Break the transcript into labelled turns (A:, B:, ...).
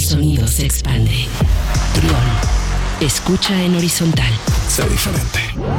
A: sonido se expande. Trión. Escucha en horizontal.
B: Sé diferente.